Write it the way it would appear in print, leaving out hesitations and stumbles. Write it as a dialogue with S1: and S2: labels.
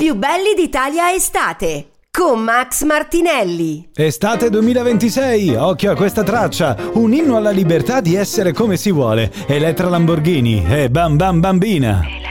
S1: più belli d'Italia estate con Max Martinelli.
S2: Estate 2026, occhio a questa traccia, un inno alla libertà di essere come si vuole. Elettra Lamborghini e Bam Bam Bambina.